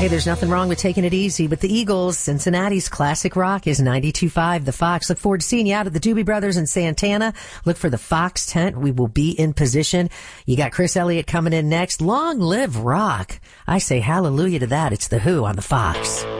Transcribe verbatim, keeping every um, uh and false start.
Hey, there's nothing wrong with taking it easy, but the Eagles, Cincinnati's classic rock is ninety-two point five The Fox. Look forward to seeing you out at the Doobie Brothers in Santana. Look for the Fox tent. We will be in position. You got Chris Elliott coming in next. Long live rock. I say hallelujah to that. It's The Who on the Fox.